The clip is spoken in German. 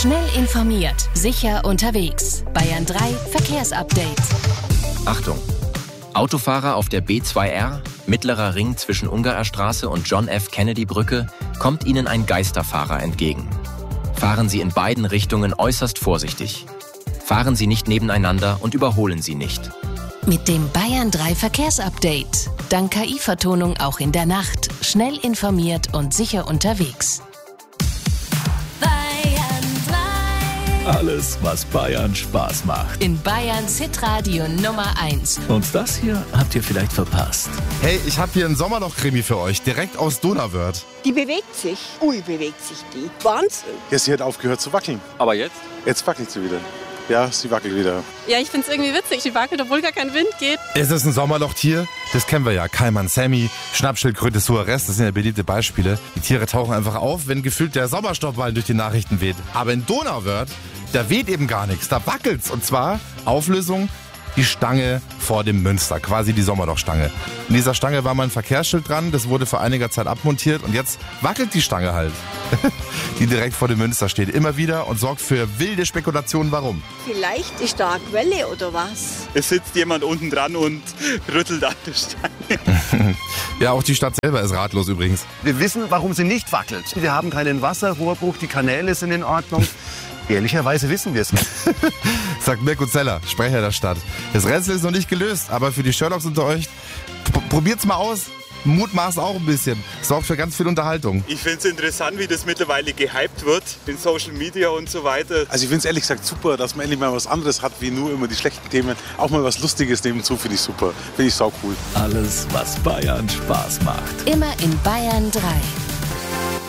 Schnell informiert, sicher unterwegs. Bayern 3 Verkehrsupdate. Achtung! Autofahrer auf der B2R, mittlerer Ring zwischen Ungarer Straße und John F. Kennedy Brücke, kommt Ihnen ein Geisterfahrer entgegen. Fahren Sie in beiden Richtungen äußerst vorsichtig. Fahren Sie nicht nebeneinander und überholen Sie nicht. Mit dem Bayern 3 Verkehrsupdate. Dank KI-Vertonung auch in der Nacht. Schnell informiert und sicher unterwegs. Alles, was Bayern Spaß macht. In Bayerns Hitradio Nummer 1. Und das hier habt ihr vielleicht verpasst. Hey, ich habe hier einen Sommerloch-Krimi für euch, direkt aus Donauwörth. Die bewegt sich. Ui, bewegt sich die. Wahnsinn. Ja, sie hat aufgehört zu wackeln. Aber jetzt? Jetzt wackelt sie wieder. Ja, sie wackelt wieder. Ja, ich find's irgendwie witzig. Die wackelt, obwohl gar kein Wind geht. Ist es ein Sommerlochtier? Das kennen wir ja. Kaiman Sammy, Schnappschildkröte Suarez, das sind ja beliebte Beispiele. Die Tiere tauchen einfach auf, wenn gefühlt der Sommerstoffball durch die Nachrichten weht. Aber in Donauwörth, da weht eben gar nichts. Da wackelt's. Und zwar, Auflösung, die Stange vor dem Münster, quasi die Sommerlochstange. In dieser Stange war mal ein Verkehrsschild dran, das wurde vor einiger Zeit abmontiert und jetzt wackelt die Stange halt, die direkt vor dem Münster steht, immer wieder und sorgt für wilde Spekulationen, warum. Vielleicht ist da eine Quelle oder was? Es sitzt jemand unten dran und rüttelt an der Stange. Ja, auch die Stadt selber ist ratlos übrigens. Wir wissen, warum sie nicht wackelt. Wir haben keinen Wasserrohrbruch, die Kanäle sind in Ordnung. Ehrlicherweise wissen wir es nicht. Sagt Mirko Zeller, Sprecher der Stadt. Das Rätsel ist noch nicht gelöst, aber für die Sherlocks unter euch, probiert's mal aus. Mutmaß auch ein bisschen. Sorgt für ganz viel Unterhaltung. Ich finde es interessant, wie das mittlerweile gehypt wird in Social Media und so weiter. Also ich finde es ehrlich gesagt super, dass man endlich mal was anderes hat, wie nur immer die schlechten Themen. Auch mal was Lustiges nebenzu finde ich super. Finde ich sau cool. Alles, was Bayern Spaß macht. Immer in Bayern 3.